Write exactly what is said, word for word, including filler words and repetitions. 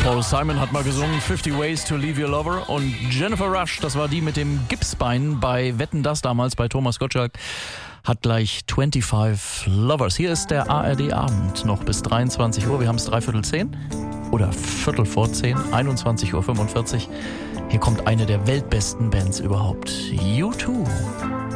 Paul Simon hat mal gesungen fifty Ways to Leave Your Lover und Jennifer Rush, das war die mit dem Gipsbein bei Wetten, das damals bei Thomas Gottschalk, hat gleich fünfundzwanzig Lovers. Hier ist der A R D-Abend noch bis dreiundzwanzig Uhr. Wir haben es dreiviertel zehn oder viertel vor zehn, einundzwanzig Uhr fünfundvierzig. Hier kommt eine der weltbesten Bands überhaupt, U zwei.